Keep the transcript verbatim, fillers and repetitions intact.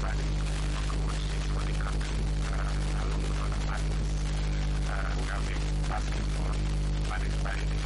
providing accommodations for the country uh, along with other partners uh, who have been asking for managed by the